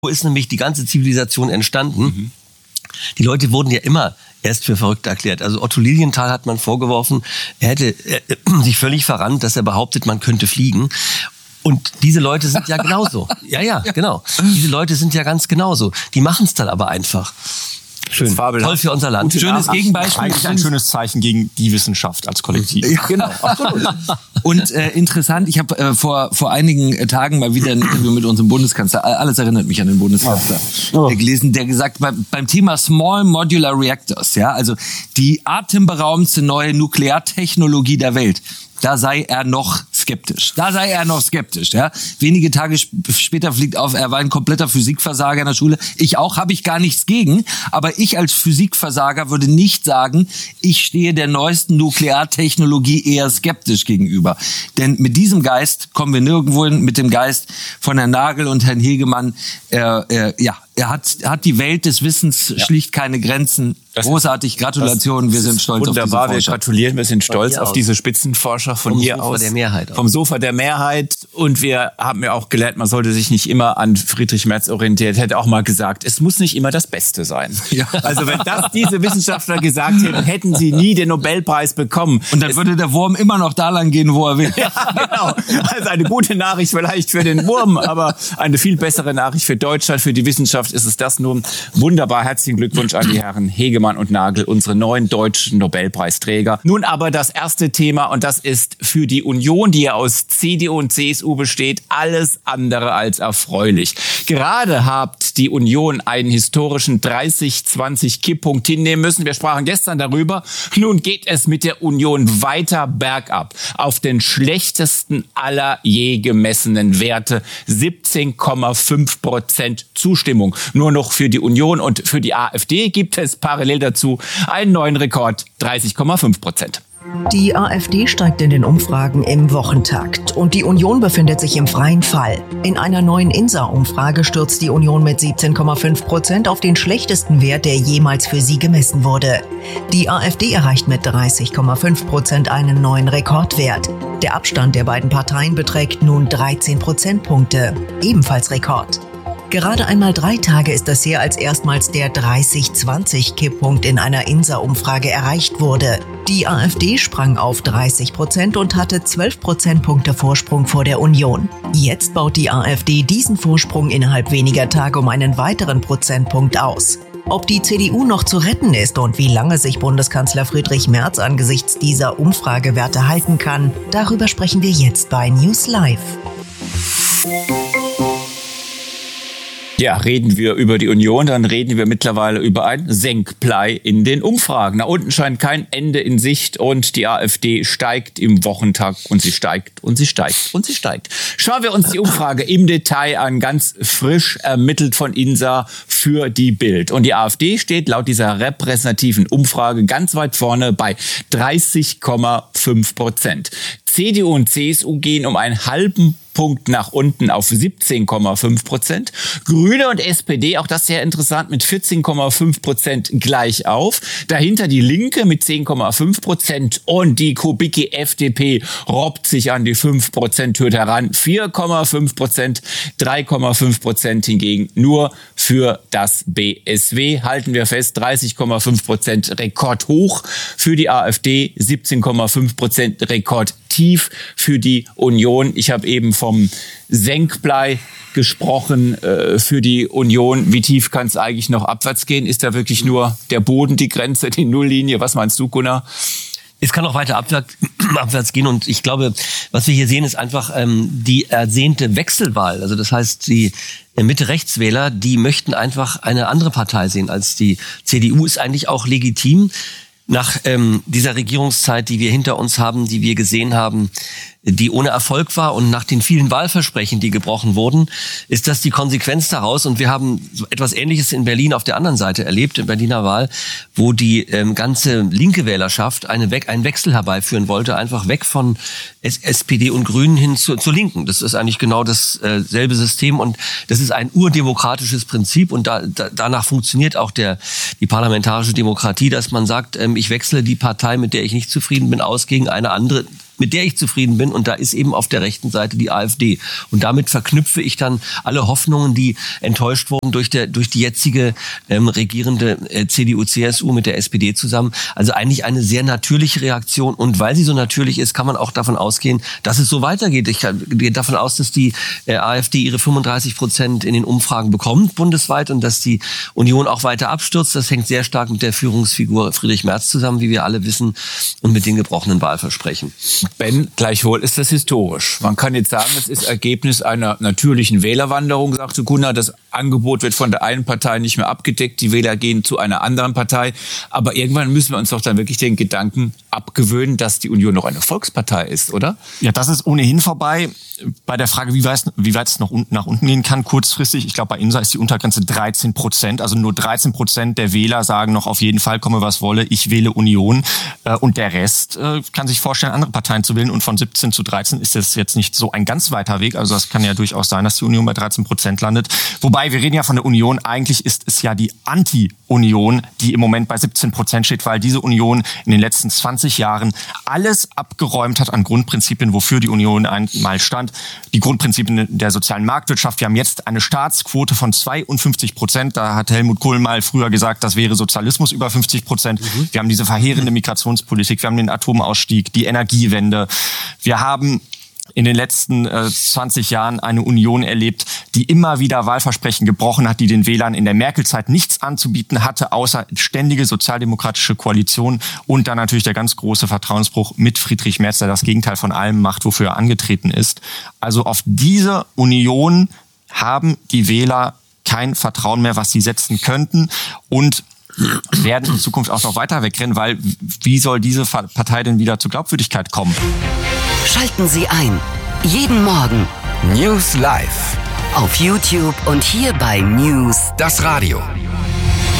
Wo ist nämlich die ganze Zivilisation entstanden? Mhm. Die Leute wurden ja immer erst für verrückt erklärt. Also Otto Lilienthal hat man vorgeworfen, er hätte sich völlig verrannt, dass er behauptet, man könnte fliegen. Und diese Leute sind ja genauso. Ja, genau. Diese Leute sind ja ganz genauso. Die machen es dann aber einfach. Schön, toll für unser Land. Schönes Gegenbeispiel. Eigentlich ein schönes Zeichen gegen die Wissenschaft als Kollektiv. Ja, genau, absolut. Und interessant, ich habe vor einigen Tagen mal wieder ein Interview mit unserem Bundeskanzler, alles erinnert mich an den Bundeskanzler, gelesen, der gesagt, beim Thema Small Modular Reactors, ja, also die atemberaubendste neue Nukleartechnologie der Welt, da sei er noch skeptisch. Ja. Wenige Tage später fliegt auf, er war ein kompletter Physikversager in der Schule. Ich auch, habe ich gar nichts gegen. Aber ich als Physikversager würde nicht sagen, ich stehe der neuesten Nukleartechnologie eher skeptisch gegenüber. Denn mit diesem Geist kommen wir nirgendwo hin, mit dem Geist von Herrn Nagel und Herrn Hegemann. Er hat die Welt des Wissens schlicht keine Grenzen. Großartig, Gratulation, wir sind stolz auf diese Forscher. Wunderbar, wir gratulieren, wir sind stolz auf diese Spitzenforscher von hier aus. Vom Sofa der Mehrheit. Und wir haben ja auch gelernt, man sollte sich nicht immer an Friedrich Merz orientieren. Er hätte auch mal gesagt, es muss nicht immer das Beste sein. Ja. Also wenn das diese Wissenschaftler gesagt hätten, hätten sie nie den Nobelpreis bekommen. Und dann würde der Wurm immer noch da lang gehen, wo er will. Ja, genau. Also eine gute Nachricht vielleicht für den Wurm, aber eine viel bessere Nachricht für Deutschland, für die Wissenschaft ist es das nun. Wunderbar, herzlichen Glückwunsch an die Herren Hegemann und Nagel, unsere neuen deutschen Nobelpreisträger. Nun aber das erste Thema, und das ist für die Union, die ja aus CDU und CSU besteht, alles andere als erfreulich. Gerade hat die Union einen historischen 30-20-Kipppunkt hinnehmen müssen. Wir sprachen gestern darüber. Nun geht es mit der Union weiter bergab auf den schlechtesten aller je gemessenen Werte. 17,5% Zustimmung. Nur noch für die Union, und für die AfD gibt es parallel dazu einen neuen Rekord, 30,5%. Die AfD steigt in den Umfragen im Wochentakt und die Union befindet sich im freien Fall. In einer neuen INSA-Umfrage stürzt die Union mit 17,5% auf den schlechtesten Wert, der jemals für sie gemessen wurde. Die AfD erreicht mit 30,5% einen neuen Rekordwert. Der Abstand der beiden Parteien beträgt nun 13 Prozentpunkte, ebenfalls Rekord. Gerade einmal 3 Tage ist es her, als erstmals der 30-20-Kipppunkt in einer INSA-Umfrage erreicht wurde. Die AfD sprang auf 30% und hatte 12 Prozentpunkte Vorsprung vor der Union. Jetzt baut die AfD diesen Vorsprung innerhalb weniger Tage um einen weiteren Prozentpunkt aus. Ob die CDU noch zu retten ist und wie lange sich Bundeskanzler Friedrich Merz angesichts dieser Umfragewerte halten kann, darüber sprechen wir jetzt bei News Live. Ja, reden wir über die Union, dann reden wir mittlerweile über ein Senkblei in den Umfragen. Da unten scheint kein Ende in Sicht und die AfD steigt im Wochentakt und sie steigt und sie steigt und sie steigt. Schauen wir uns die Umfrage im Detail an, ganz frisch ermittelt von INSA für die Bild. Und die AfD steht laut dieser repräsentativen Umfrage ganz weit vorne bei 30,5%. CDU und CSU gehen um einen halben Punkt nach unten auf 17,5%. Grüne und SPD, auch das sehr interessant, mit 14,5% gleich auf. Dahinter die Linke mit 10,5% und die Kubicki FDP robbt sich an die 5%-Hürde heran. 4,5%, 3,5% hingegen nur für das BSW. Halten wir fest, 30,5% rekordhoch für die AfD, 17,5% rekordtief für die Union. Ich habe eben vom Senkblei gesprochen für die Union. Wie tief kann es eigentlich noch abwärts gehen? Ist da wirklich nur der Boden die Grenze, die Nulllinie? Was meinst du, Gunnar? Es kann auch weiter abwärts gehen, und ich glaube, was wir hier sehen, ist einfach die ersehnte Wechselwahl. Also das heißt, die Mitte-Rechts-Wähler, die möchten einfach eine andere Partei sehen als die CDU. Ist eigentlich auch legitim. Nach dieser Regierungszeit, die wir hinter uns haben, die wir gesehen haben, die ohne Erfolg war, und nach den vielen Wahlversprechen, die gebrochen wurden, ist das die Konsequenz daraus. Und wir haben so etwas Ähnliches in Berlin auf der anderen Seite erlebt, in Berliner Wahl, wo die ganze linke Wählerschaft einen Wechsel herbeiführen wollte, einfach weg von SPD und Grünen hin zur Linken. Das ist eigentlich genau dasselbe System, und das ist ein urdemokratisches Prinzip, und danach funktioniert auch die parlamentarische Demokratie, dass man sagt, ich wechsle die Partei, mit der ich nicht zufrieden bin, aus gegen eine andere, mit der ich zufrieden bin. Und da ist eben auf der rechten Seite die AfD. Und damit verknüpfe ich dann alle Hoffnungen, die enttäuscht wurden durch die jetzige regierende CDU-CSU mit der SPD zusammen. Also eigentlich eine sehr natürliche Reaktion. Und weil sie so natürlich ist, kann man auch davon ausgehen, dass es so weitergeht. Ich gehe davon aus, dass die AfD ihre 35% in den Umfragen bekommt bundesweit und dass die Union auch weiter abstürzt. Das hängt sehr stark mit der Führungsfigur Friedrich Merz zusammen, wie wir alle wissen, und mit den gebrochenen Wahlversprechen. Ben, gleichwohl ist das historisch. Man kann jetzt sagen, es ist Ergebnis einer natürlichen Wählerwanderung, sagte Gunnar. Das Angebot wird von der einen Partei nicht mehr abgedeckt, die Wähler gehen zu einer anderen Partei. Aber irgendwann müssen wir uns doch dann wirklich den Gedanken abgewöhnen, dass die Union noch eine Volkspartei ist, oder? Ja, das ist ohnehin vorbei. Bei der Frage, wie weit es noch nach unten gehen kann, kurzfristig, ich glaube, bei INSA ist die Untergrenze 13%. Also nur 13% der Wähler sagen noch auf jeden Fall, komme was wolle, ich wähle Union. Und der Rest kann sich vorstellen, andere Parteien zu wählen. Und von 17 zu 13 ist das jetzt nicht so ein ganz weiter Weg. Also das kann ja durchaus sein, dass die Union bei 13% landet. Wobei, wir reden ja von der Union. Eigentlich ist es ja die Anti-Union, die im Moment bei 17% steht, weil diese Union in den letzten 20 Jahren alles abgeräumt hat an Grundprinzipien, wofür die Union einmal stand. Die Grundprinzipien der sozialen Marktwirtschaft. Wir haben jetzt eine Staatsquote von 52%. Da hat Helmut Kohl mal früher gesagt, das wäre Sozialismus über 50%. Wir haben diese verheerende Migrationspolitik. Wir haben den Atomausstieg, die Energiewende. Wir haben in den letzten 20 Jahren eine Union erlebt, die immer wieder Wahlversprechen gebrochen hat, die den Wählern in der Merkel-Zeit nichts anzubieten hatte, außer ständige sozialdemokratische Koalition und dann natürlich der ganz große Vertrauensbruch mit Friedrich Merz, der das Gegenteil von allem macht, wofür er angetreten ist. Also auf diese Union haben die Wähler kein Vertrauen mehr, was sie setzen könnten, und werden in Zukunft auch noch weiter wegrennen, weil wie soll diese Partei denn wieder zur Glaubwürdigkeit kommen? Schalten Sie ein. Jeden Morgen News Live. Auf YouTube und hier bei News, das Radio.